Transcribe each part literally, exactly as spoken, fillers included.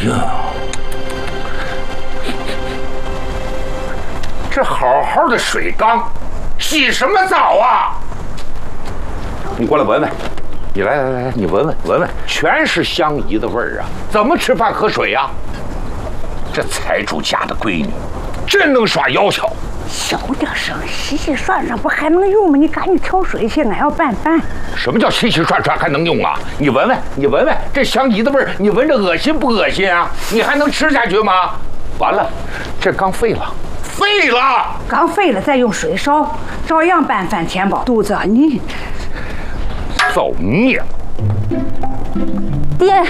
呀，这好好的水缸，洗什么澡啊？你过来闻闻，你来来来来，你闻闻闻闻，全是香姨的味儿啊！怎么吃饭喝水呀？这财主家的闺女，真能耍妖巧。 小点声，洗洗涮涮不还能用吗？你赶紧挑水去，俺要拌饭。 什么叫洗洗涮涮还能用啊？你闻闻，你闻闻这香姨的味儿，你闻着恶心不恶心啊？你还能吃下去吗？完了，这缸废了，废了， 缸废了再用水烧，照样拌饭填饱肚子。你造孽！ 爹，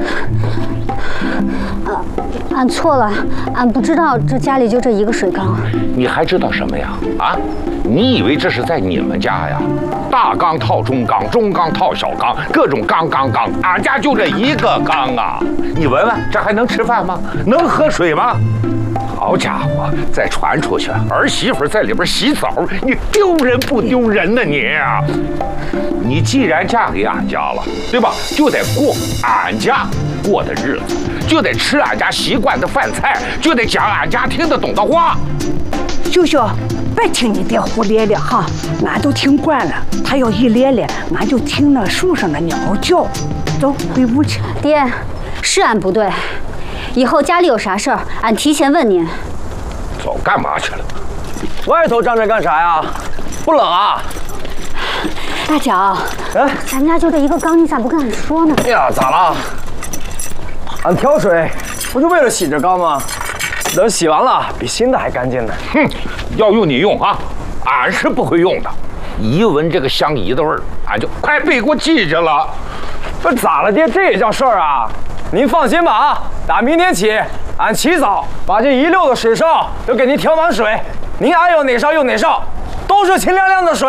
呃，俺错了，俺不知道这家里就这一个水缸。 你还知道什么呀？啊，你以为这是在你们家呀？大缸套中缸，中缸套小缸，各种缸缸缸，俺家就这一个缸啊！你闻闻，这还能吃饭吗？能喝水吗？好家伙，再传出去，儿媳妇在里边洗澡，你丢人不丢人呢你啊？你既然嫁给俺家了，对吧？就得过俺家过的日子，就得吃俺家习惯的饭菜，就得讲俺家听得懂的话。 秀秀，别听你爹胡咧咧哈，俺都听惯了。他要一咧咧，俺就听那树上的鸟叫。走，回屋去。 爹，是俺不对，以后家里有啥事儿，俺提前问您。 走，干嘛去了？ 外头站着干啥呀？不冷啊？ 大脚，哎，咱家就这一个缸，你咋不跟俺说呢？ 哎呀，咋了？俺挑水不就为了洗这缸吗？等洗完了，比新的还干净呢。 哼，要用你用啊，俺是不会用的。一闻这个香姨的味儿，俺就快背过气去了。 这咋了，爹？这也叫事儿啊？您放心吧啊，打明天起，俺起早把这一溜的水烧都给您调满水，您爱用哪烧用哪烧，都是清亮亮的水。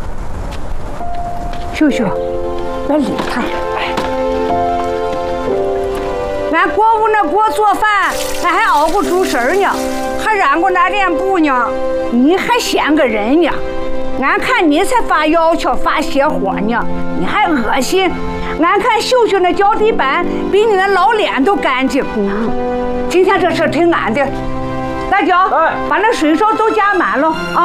秀秀，别理他。俺国务那锅做饭，俺还熬过猪食呢，还染过那垫布呢，你还显个人呢？俺看你才发要求发邪火呢，你还恶心。俺看秀秀那脚底板比你那老脸都干净。今天这事听俺的，大脚，把那水烧都加满了啊。